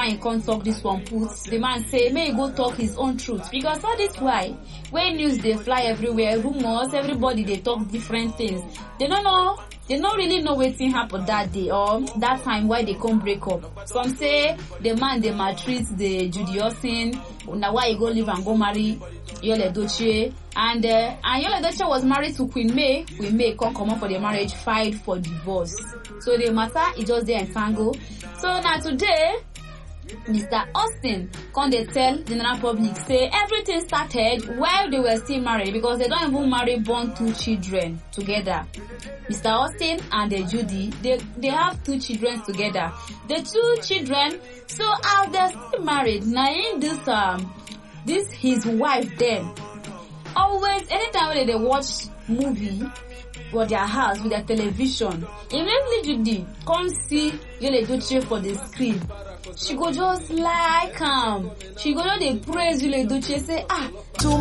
he can't talk this one put, the man say, may he go talk his own truth. Because all this why, when news they fly everywhere, rumors, everybody they talk different things. They don't really know what thing happened that day or that time why they can't break up. Some say the man they maltreat the Judy Austin, now why he go live and go marry Yul Edochie, and Yul Edochie was married to Queen May. Queen May come out for the marriage, filed for divorce. So the matter is just there entangled. So now today, Mr. Austin come they tell the general public say everything started while they were still married, because they don't even marry born 2 children together. Mr. Austin and the Judy, they have 2 children together. The 2 children, so as they're still married, now in this his wife then always anytime when they watch movie for their house with their television, immediately Judy come see Yul Edochie for the screen, she go just like she go know they praise Yul Edochie, say